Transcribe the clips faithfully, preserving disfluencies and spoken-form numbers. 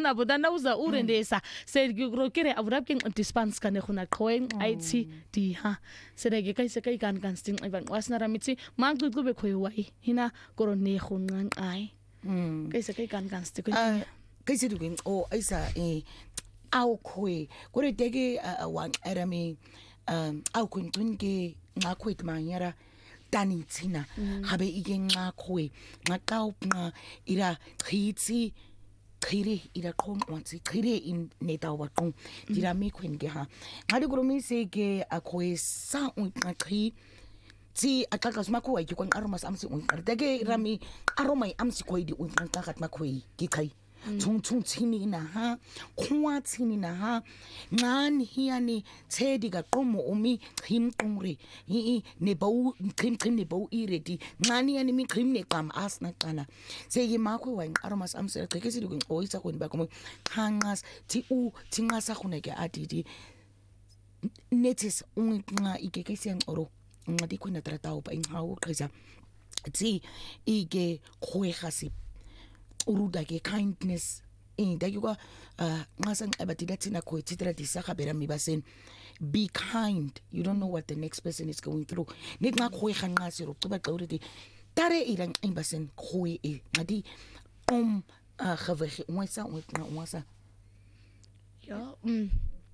na bodana uza urendesa se go kere aburap ke dispense kana khona qoe aitsi di ha se re ke ka se ka ikan kan sting iban wasna ramitsi mangcube khoywai hina korone khonqan ai ke se ka ikan kan sting ke se du o isa e au khoi gore teke wan erami um au kuntun ke ngakhwet manyara tani tsina habe ike ngakhoe ngaqawqa ira chitsi khire ira qonqwatsi khire in neta waqong dira mikhwen ke ha ngadi kurumise ke akhoe sa unqaqhi tsi aqaqa smakho ke konqaroma samsi unqarta ke rami aroma amsi khoidi unqaqat makhoe ke khai chung chung tsini na ha khwa tsini na ha ngani hiani tshedi ka qomo umi khim qungre hi ne bau khim khim ne bau iredi ngani yani mi khim ne qam asna qala se yi makho wa aromas amsela qhekesi ku ngoisa khoni ba komo khanqas ti u thinqasa khona ke adidi netis unqa ikekesi ngoro ngadi khona trata upa inhawo qhisa tsi ike khoegasi uruda ke kindness in that you go uh ngasang abatida tsina kho tsitra disa gabera mi basen be kind. You don't know what the next person is going through ne nga kho ga ngase ro xiba xa uridi tare irang imbasen kho e ngadi om a gawege ngwasa ngwasa ja mm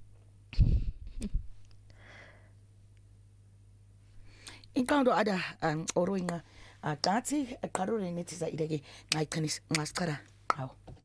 inkando ada um oroinga a tatsi a qarore nethi za ideke ngayiqhinis ngasichara hawo